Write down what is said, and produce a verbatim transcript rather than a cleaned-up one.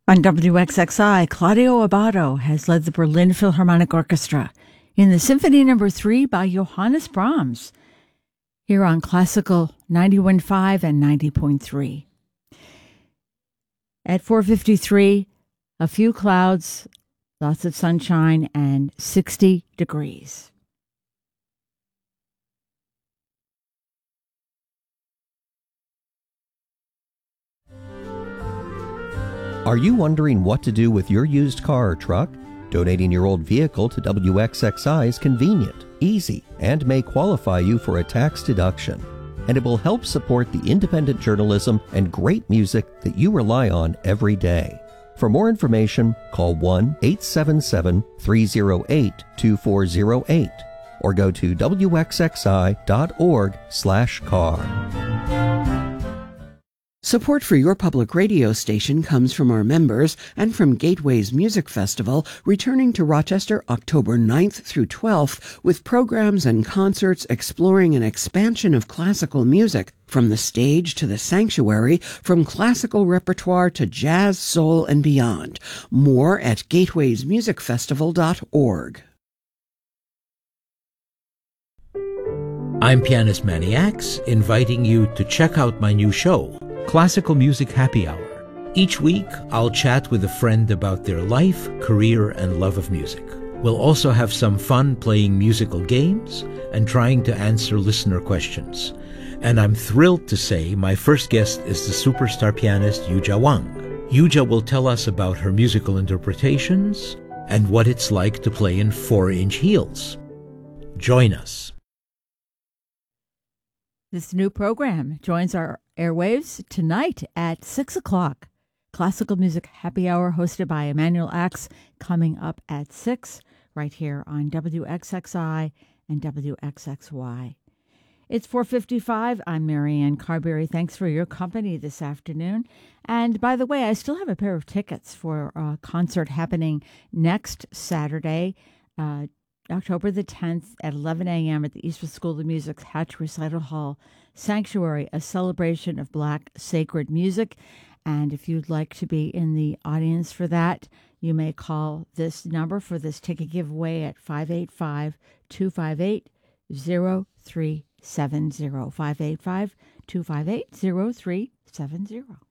On W X X I, Claudio Abbado has led the Berlin Philharmonic Orchestra in the Symphony Number three by Johannes Brahms, here on Classical ninety-one point five and ninety point three. At four fifty-three, a few clouds, lots of sunshine, and sixty degrees. Are you wondering what to do with your used car or truck? Donating your old vehicle to W X X I is convenient, easy, and may qualify you for a tax deduction. And it will help support the independent journalism and great music that you rely on every day. For more information, call one eight seven seven, three oh eight, two four oh eight or go to W X X I dot org slash car. Support for your public radio station comes from our members and from Gateway's Music Festival, returning to Rochester October ninth through twelfth with programs and concerts exploring an expansion of classical music, from the stage to the sanctuary, from classical repertoire to jazz, soul, and beyond. More at gateways music festival dot org. I'm pianist Manny Axe, inviting you to check out my new show, Classical Music Happy Hour. Each week, I'll chat with a friend about their life, career, and love of music. We'll also have some fun playing musical games and trying to answer listener questions. And I'm thrilled to say my first guest is the superstar pianist Yuja Wang. Yuja will tell us about her musical interpretations and what it's like to play in four-inch heels. Join us. This new program joins our airwaves tonight at six o'clock. Classical Music Happy Hour hosted by Emmanuel Axe, coming up at six right here on W X X I and W X X Y. It's four fifty-five. I'm Marianne Carberry. Thanks for your company this afternoon. And by the way, I still have a pair of tickets for a concert happening next Saturday, uh, October the tenth at eleven a.m. at the Eastwood School of Music's Hatch Recital Hall Sanctuary, a celebration of Black sacred music. And if you'd like to be in the audience for that, you may call this number for this ticket giveaway at five eight five, two five eight, zero three seven zero. five eight five, two five eight, zero three seven zero.